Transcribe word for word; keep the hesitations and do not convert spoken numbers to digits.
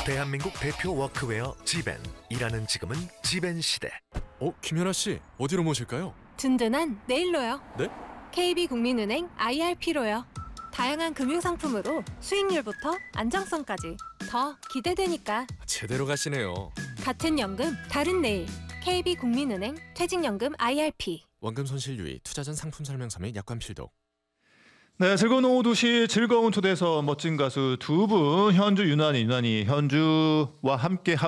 대한민국 대표 워크웨어 지벤. 일하는 지금은 지벤 시대. 어, 김연아 씨, 어디로 모실까요? 든든한 내일로요. 네? 케이비국민은행 아이알피로요. 다양한 금융상품으로 수익률부터 안정성까지 더 기대되니까. 제대로 가시네요. 같은 연금, 다른 내일. 케이비국민은행 퇴직연금 아이알피. 원금 손실 유의, 투자 전 상품 설명서 및 약관 필독. 네, 즐거운 오후 두 시 즐거운 초대석 멋진 가수 두 분 현주 유난히 유난히 현주와 함께